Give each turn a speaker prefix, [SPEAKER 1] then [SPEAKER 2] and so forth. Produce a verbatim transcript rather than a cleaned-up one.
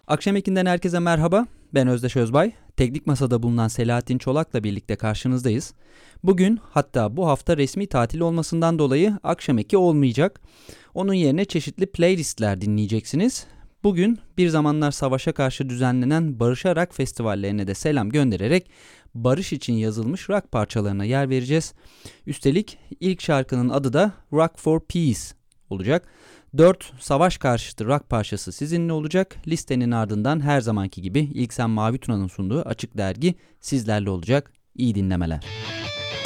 [SPEAKER 1] Akşam Eki'nden herkese merhaba. Ben Özdeş Özbay. Teknik Masa'da bulunan Selahattin Çolak'la birlikte karşınızdayız. Bugün, hatta bu hafta resmi tatil olmasından dolayı Akşam Eki olmayacak. Onun yerine çeşitli playlistler dinleyeceksiniz. Bugün bir zamanlar savaşa karşı düzenlenen Barış'a Rock festivallerine de selam göndererek barış için yazılmış rock parçalarına yer vereceğiz. Üstelik ilk şarkının adı da Rock for Peace olacak. dört savaş karşıtı rock parçası sizinle olacak. Listenin ardından her zamanki gibi İlksen Mavi Tuna'nın sunduğu Açık Dergi sizlerle olacak. İyi dinlemeler.